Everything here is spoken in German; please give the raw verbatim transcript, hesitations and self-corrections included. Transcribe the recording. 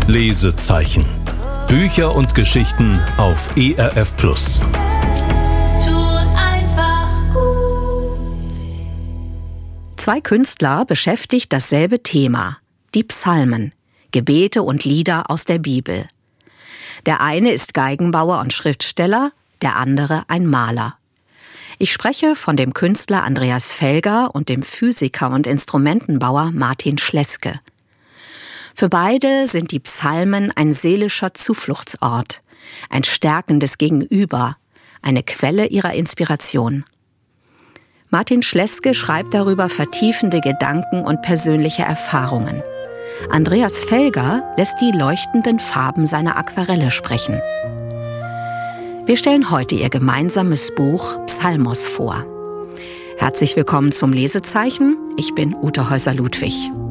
Lesezeichen. Bücher und Geschichten auf E R F Plus. Zwei Künstler beschäftigt dasselbe Thema, die Psalmen, Gebete und Lieder aus der Bibel. Der eine ist Geigenbauer und Schriftsteller, der andere ein Maler. Ich spreche von dem Künstler Andreas Felger und dem Physiker und Instrumentenbauer Martin Schleske. Für beide sind die Psalmen ein seelischer Zufluchtsort, ein stärkendes Gegenüber, eine Quelle ihrer Inspiration. Martin Schleske schreibt darüber vertiefende Gedanken und persönliche Erfahrungen. Andreas Felger lässt die leuchtenden Farben seiner Aquarelle sprechen. Wir stellen heute ihr gemeinsames Buch Psalmos vor. Herzlich willkommen zum Lesezeichen. Ich bin Ute Häuser-Ludwig.